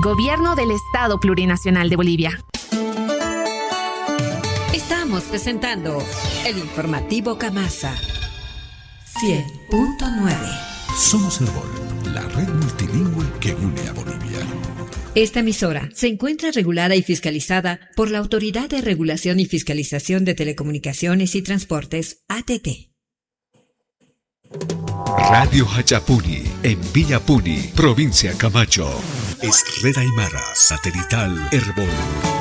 Gobierno del Estado Plurinacional de Bolivia. Estamos presentando el informativo Camasa 100.9. Somos Herbol, la red multilingüe que une a Bolivia. Esta emisora se encuentra regulada y fiscalizada por la Autoridad de Regulación y Fiscalización de Telecomunicaciones y Transportes, ATT. Radio Hachapuni, en Villapuni, provincia Camacho. Es Red Aymara, satelital Herbol.